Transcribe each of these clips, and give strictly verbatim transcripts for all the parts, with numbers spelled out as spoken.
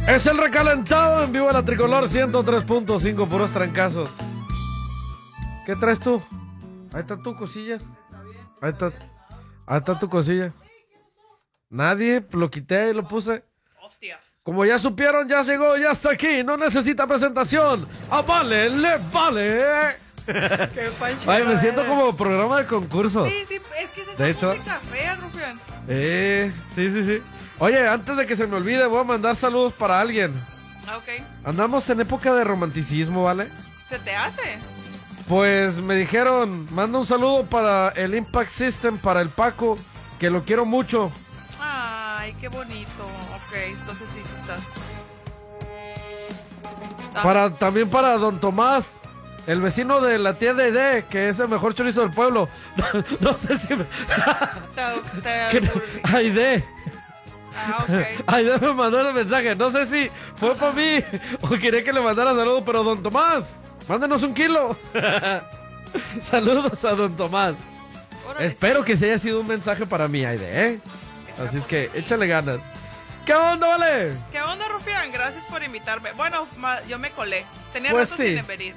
Es el recalentado en vivo de la Tricolor ciento tres punto cinco, puros trancazos. ¿Qué traes tú? Ahí está tu cosilla. Ahí está, ahí está tu cosilla. Nadie, lo quité y lo puse. Hostias. Como ya supieron, ya llegó, ya está aquí. No necesita presentación. ¡Ah, vale! ¡Le vale! Qué pancho. Ay, me siento como programa de concurso. Sí, sí, es que es esa De hecho- música fea, Rufián. Eh, sí, sí, sí. Oye, antes de que se me olvide, voy a mandar saludos para alguien. Ah, ok. Andamos en época de romanticismo, ¿vale? ¿Se te hace? Pues me dijeron, manda un saludo para el Impact System, para el Paco, que lo quiero mucho. Ay, qué bonito. Ok, entonces sí, sí estás. Ah, Para, también para Don Tomás, el vecino de la tía de Aide, que es el mejor chorizo del pueblo. No, no sé si... Me... te- te que- aburrí. Aide. Ah, ok. Aide me mandó ese mensaje. No sé si fue para mí o quería que le mandara saludos, pero Don Tomás, mándenos un kilo. Saludos a Don Tomás. Órale, Espero sí. que se haya sido un mensaje para mí, Aide, ¿eh? Estamos Así es que bien. échale ganas. ¿Qué onda, vale? ¿Qué onda, Rufián? Gracias por invitarme. Bueno, ma- yo me colé. Tenía Pues rato sí. sin venir.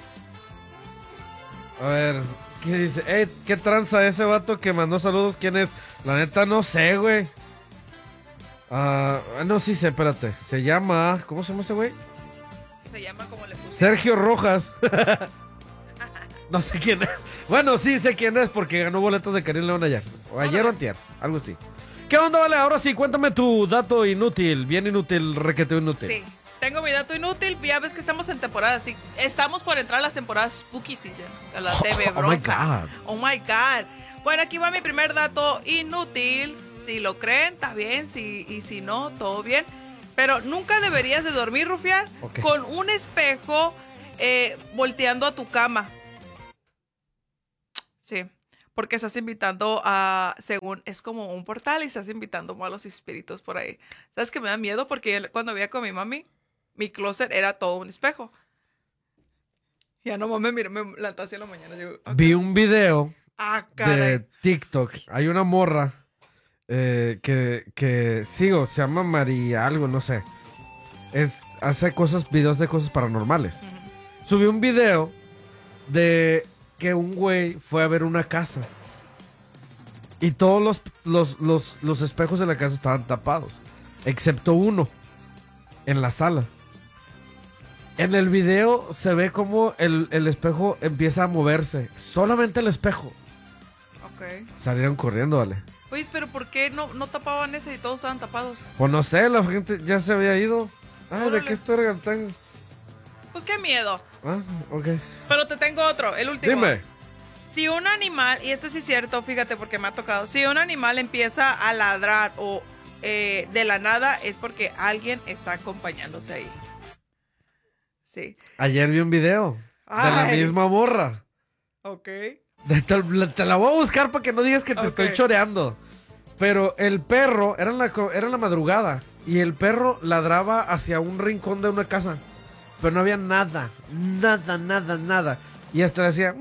A ver, ¿qué dice? Ey, ¿qué tranza ese vato que mandó saludos? ¿Quién es? La neta no sé, güey. Ah, no, sí sé, espérate. Se llama... ¿Cómo se llama ese güey? Se llama como le puse. Sergio Rojas. No sé quién es. Bueno, sí sé quién es porque ganó boletos de Karim León ayer. O ayer o antier, algo así. ¿Qué onda, vale? Ahora sí, cuéntame tu dato inútil. Bien inútil, requete inútil. Sí. Tengo mi dato inútil. Ya ves que estamos en temporada. Sí. Estamos por entrar a las temporadas Spooky Season. A la T V Oh my Brosa. God. Oh my God. Bueno, aquí va mi primer dato inútil. Si lo creen, está bien. Si, y si no, todo bien. Pero nunca deberías de dormir, Rufián, Ok. con un espejo eh, volteando a tu cama. Sí. Porque estás invitando a, según, es como un portal y estás invitando malos espíritus por ahí. ¿Sabes que me da miedo? Porque yo, cuando vivía con mi mami, mi closet era todo un espejo. Ya no mames, mira, me levanté así en la mañana. Digo, ah, Vi un video ah, de caray. TikTok. Hay una morra eh, que, que sigo, se llama María algo, no sé. Es, hace cosas, videos de cosas paranormales. Ujú. Subió un video de que un güey fue a ver una casa. Y todos los, los, los, los espejos de la casa estaban tapados. Excepto uno. En la sala. En el video se ve como el, el espejo empieza a moverse. Solamente el espejo. Ok. Salieron corriendo, vale. Oye, pero ¿por qué no, no tapaban ese y todos estaban tapados? Pues no sé, la gente ya se había ido. Ah, ¿de Órale. qué estoy tan? Pues qué miedo. Ah, ok. Pero te tengo otro, el último. Dime. Si un animal, y esto sí es cierto, fíjate porque me ha tocado, si un animal empieza a ladrar o eh, de la nada es porque alguien está acompañándote ahí. Sí. Ayer vi un video de la Ay. misma morra. Ok. Te, te- te la voy a buscar para que no digas que te Ok. estoy choreando. Pero el perro, era en, la, co- era en la madrugada, y el perro ladraba hacia un rincón de una casa. Pero no había nada, nada, nada, nada. Y hasta le hacía...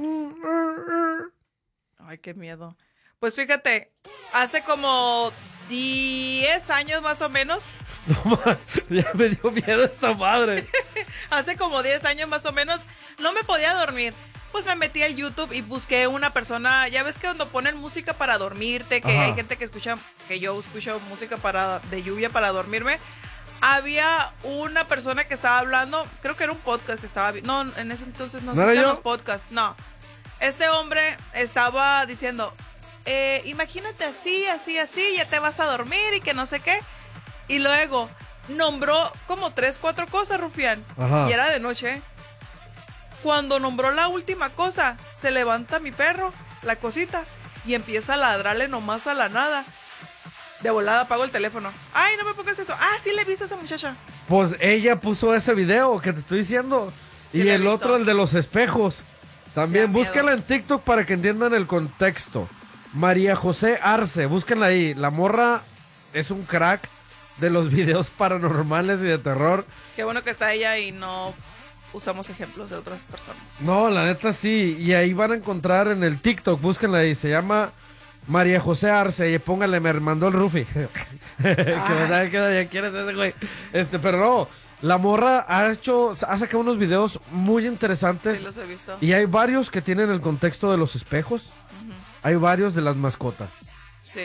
Ay, qué miedo. Pues fíjate, hace como diez años más o menos, No, ma, ya me dio miedo esta madre. hace como diez años más o menos, no me podía dormir. Pues me metí al YouTube y busqué una persona, ya ves que cuando ponen música para dormirte, que Ajá. hay gente que escucha, que yo escucho música para de lluvia para dormirme. Había una persona que estaba hablando, creo que era un podcast que estaba, vi- no, en ese entonces no, ¿No era existían yo? los podcasts, no. Este hombre estaba diciendo, eh, imagínate así, así, así, ya te vas a dormir y que no sé qué. Y luego nombró como tres, cuatro cosas, Rufián. Ajá. Y era de noche. Cuando nombró la última cosa, se levanta mi perro, la cosita, y empieza a ladrarle nomás a la nada. De volada apago el teléfono. Ay, no me pongas eso. Ah, sí le he visto a esa muchacha. Pues ella puso ese video que te estoy diciendo. Sí Y lo he el visto. otro, el de los espejos. También, Da miedo. búsquenla en TikTok para que entiendan el contexto. María José Arce, búsquenla ahí. La morra es un crack de los videos paranormales y de terror. Qué bueno que está ella y no usamos ejemplos de otras personas. No, la neta sí. Y ahí van a encontrar en el TikTok, búsquenla ahí. Se llama María José Arce. Y póngale, me mandó el Rufi. Que me sabe que ya quieres ese güey. Este, pero no. La morra ha hecho, ha sacado unos videos muy interesantes. Sí, los he visto. Y hay varios que tienen el contexto de los espejos. Ujú. Hay varios de las mascotas. Sí,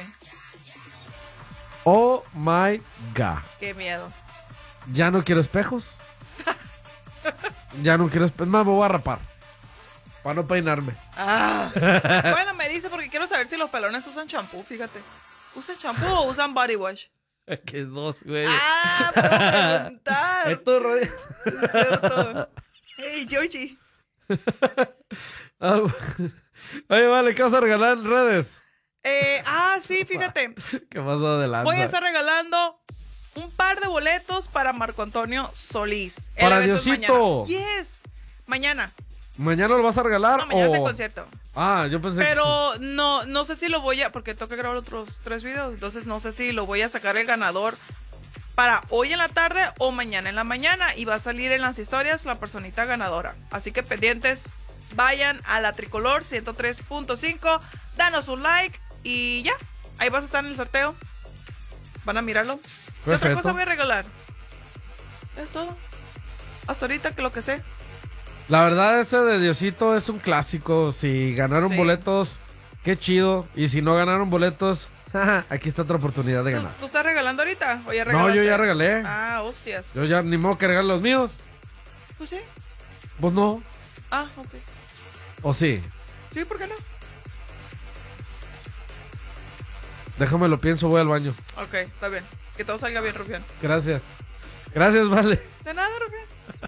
Oh my God. qué miedo. Ya no quiero espejos. Ya no quiero espejos. Más me voy a rapar. Para no peinarme. Ah. Bueno, me dice porque quiero saber si los pelones usan champú, fíjate. ¿Usan champú o usan body wash? Que dos, güey. Ah, puedo preguntar. Esto es rodi- Es cierto. Hey, Georgie. Ah, Oye, vale, ¿qué vas a regalar en redes? Eh, ah, sí, fíjate. ¿Qué pasó de lanza? Voy a estar regalando un par de boletos para Marco Antonio Solís. El Para evento es Diosito. mañana. Yes. Mañana. ¿Mañana lo vas a regalar No, mañana es el o...? concierto. Ah, yo pensé que... Pero no, no sé si lo voy a... Porque tengo que grabar otros tres videos. Entonces no sé si lo voy a sacar el ganador para hoy en la tarde o mañana en la mañana. Y va a salir en las historias la personita ganadora. Así que pendientes, vayan a la Tricolor ciento tres punto cinco. Danos un like y ya. Ahí vas a estar en el sorteo. Van a mirarlo. ¿Qué otra Perfecto. cosa voy a regalar? Es todo. Hasta ahorita que lo que sé. La verdad, ese de Diosito es un clásico. Si ganaron Sí. boletos, qué chido. Y si no ganaron boletos, jaja, aquí está otra oportunidad de ¿Tú, ganar. tú estás regalando ahorita? ¿O ya No, regalaste? yo ya regalé. Ah, hostias. Yo ya ni modo que regale los míos. Pues sí. Pues no. Ah, ok. ¿O sí? Sí, ¿por qué no? Déjame lo pienso, voy al baño. Ok, está bien. Que todo salga bien, Rufián. Gracias. Gracias, vale. De nada, Rufián.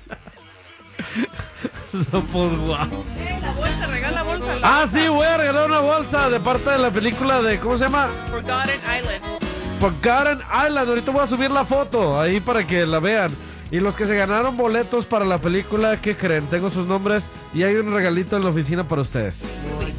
No, pues, guau. Eh, la bolsa, regala la bolsa. la Ah, bolsa. sí, voy a regalar una bolsa de parte de la película de, ¿cómo se llama? Forgotten Island. Forgotten Island. Ahorita voy a subir la foto ahí para que la vean. Y los que se ganaron boletos para la película, ¿qué creen? Tengo sus nombres y hay un regalito en la oficina para ustedes.